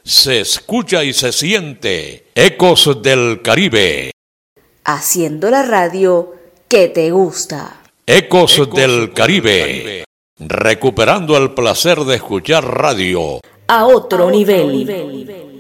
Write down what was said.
se escucha y se siente Ecos del Caribe. Haciendo la radio que te gusta. Ecos del Caribe. Recuperando el placer de escuchar radio A otro nivel.